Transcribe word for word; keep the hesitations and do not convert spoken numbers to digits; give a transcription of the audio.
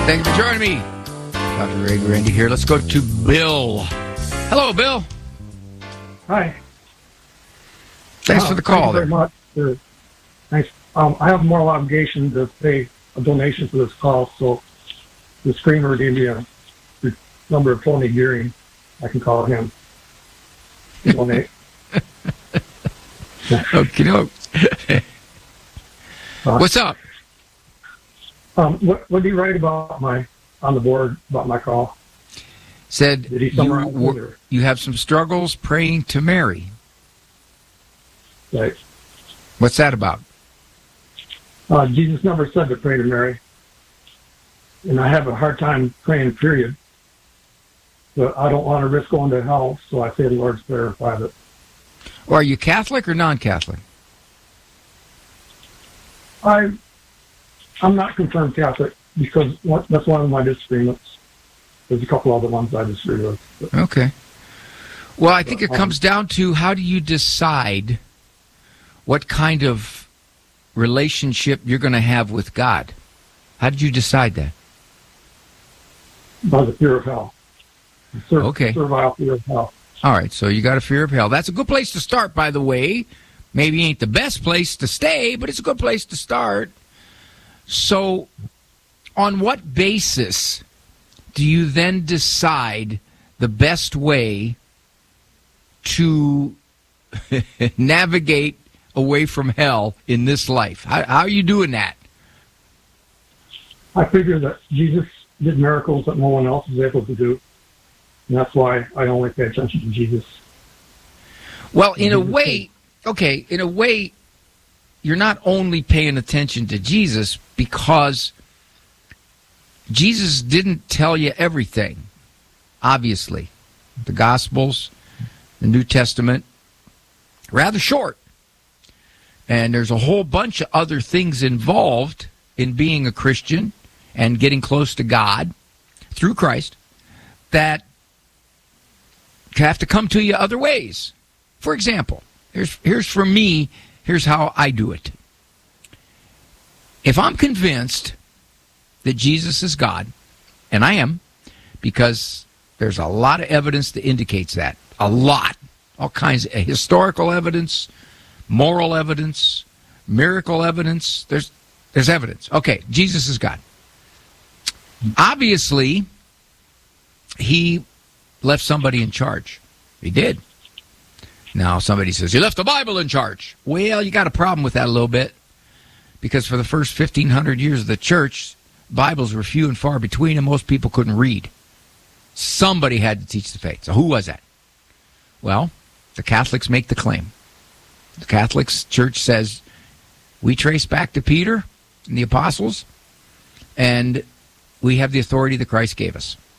Thank you for joining me. Doctor Ray Guarendi here. Let's go to Bill. Hello, Bill. Hi. Thanks uh, for the call. Thank you very much. For, thanks. Um, I have a moral obligation to pay a donation for this call, so the screamer gave me a number of Tony Gearing. I can call him. Donate. Okay, no. uh, What's up? Um, what, what did he write about my on the board about my call? Said Did he you, summarize it, were- or- you have some struggles praying to Mary. Right. What's that about? Uh, Jesus never said to pray to Mary, and I have a hard time praying. Period. But I don't want to risk going to hell, so I say the Lord's Prayer in private. Or are you Catholic or non-Catholic? I, I'm not confirmed Catholic because one, that's one of my disagreements. There's a couple other ones I disagree with. But, Okay. Well, I think it um, comes down to how do you decide what kind of relationship you're going to have with God? How did you decide that? by the fear of hell. Ser- Okay. Servile fear of hell. All right, so you got a fear of hell. That's a good place to start, by the way. Maybe ain't the best place to stay, but it's a good place to start. So on what basis do you then decide the best way to navigate away from hell in this life? How, how are you doing that? I figure that Jesus did miracles that no one else is able to do. And that's why I only pay attention to Jesus. Well, in a way, okay, in a way, you're not only paying attention to Jesus because Jesus didn't tell you everything, obviously. The Gospels, the New Testament, rather short. And there's a whole bunch of other things involved in being a Christian and getting close to God through Christ that have to come to you other ways. For example, here's here's for me, here's how I do it. If I'm convinced that Jesus is God, and I am, because there's a lot of evidence that indicates that. A lot. All kinds of historical evidence, moral evidence, miracle evidence. There's there's evidence. Okay, Jesus is God. Obviously, he left somebody in charge. He did. Now, somebody says, he left the Bible in charge. Well, you got a problem with that a little bit, because for the first fifteen hundred years of the church, Bibles were few and far between, and most people couldn't read. Somebody had to teach the faith. So who was that? Well, the Catholics make the claim. The Catholics Church says, we trace back to Peter and the apostles, and we have the authority that Christ gave us.